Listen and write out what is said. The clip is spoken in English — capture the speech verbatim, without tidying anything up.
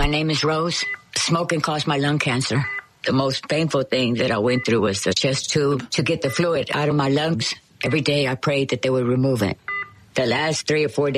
My name is Rose. Smoking caused my lung cancer. The most painful thing that I went through was the chest tube to get the fluid out of my lungs. Every day I prayed that they would remove it. The last three or four days